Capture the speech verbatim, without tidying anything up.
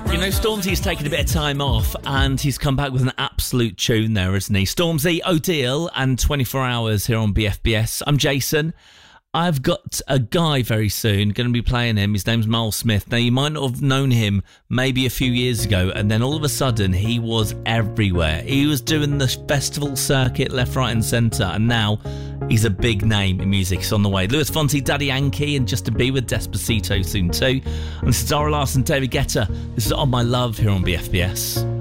You know, Stormzy's taken a bit of time off and he's come back with an absolute tune there, isn't he? Stormzy, O'Deal and twenty-four hours here on B F B S. I'm Jason. I've got a guy very soon going to be playing him. His name's Miles Smith. Now, you might not have known him maybe a few years ago, and then all of a sudden he was everywhere. He was doing the festival circuit left, right and centre, and now he's a big name in music. It's on the way. Louis Fonsi, Daddy Yankee and Justin Bieber with Despacito soon too. And this is Zara Larsson, David Guetta. This is On My Love here on B F B S.